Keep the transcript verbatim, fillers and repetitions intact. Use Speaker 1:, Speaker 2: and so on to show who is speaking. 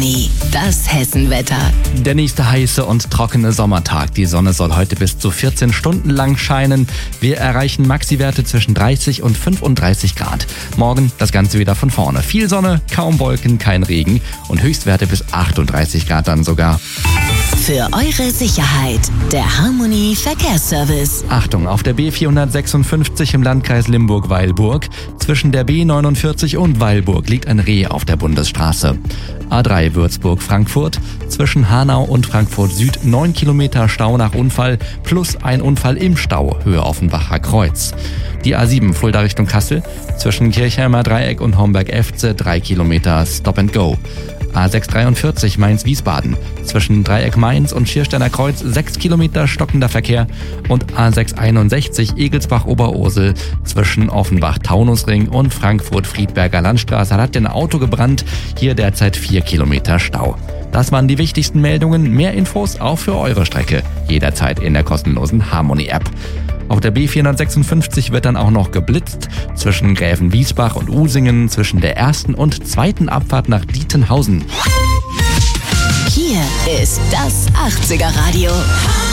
Speaker 1: Harmony, das Hessenwetter.
Speaker 2: Der nächste heiße und trockene Sommertag. Die Sonne soll heute bis zu vierzehn Stunden lang scheinen. Wir erreichen Maxi-Werte zwischen dreißig und fünfunddreißig Grad. Morgen das Ganze wieder von vorne. Viel Sonne, kaum Wolken, kein Regen und Höchstwerte bis achtunddreißig Grad dann sogar.
Speaker 1: Für eure Sicherheit, der Harmony Verkehrsservice.
Speaker 2: Achtung, auf der B vierhundertsechsundfünfzig im Landkreis Limburg-Weilburg. Zwischen der B neunundvierzig und Weilburg liegt ein Reh auf der Bundesstraße. A drei Würzburg-Frankfurt. Zwischen Hanau und Frankfurt Süd neun Kilometer Stau nach Unfall plus ein Unfall im Stau, Höhe Offenbacher Kreuz. Die A sieben Fulda Richtung Kassel. Zwischen Kirchheimer Dreieck und Homberg-Efze drei Kilometer Stop and Go. A sechs dreiundvierzig Mainz-Wiesbaden. Zwischen Dreieck Mainz und Schiersteiner Kreuz sechs Kilometer stockender Verkehr und A sechs einundsechzig Egelsbach-Oberursel zwischen Offenbach-Taunusring und Frankfurt-Friedberger Landstraße hat ein Auto gebrannt. Hier derzeit vier Kilometer Stau. Das waren die wichtigsten Meldungen. Mehr Infos auch für eure Strecke. Jederzeit in der kostenlosen Harmony-App. Auf der B vierhundertsechsundfünfzig wird dann auch noch geblitzt zwischen Gräfenwiesbach und Usingen, zwischen der ersten und zweiten Abfahrt nach Dietenhausen.
Speaker 1: Hier ist das achtziger Radio.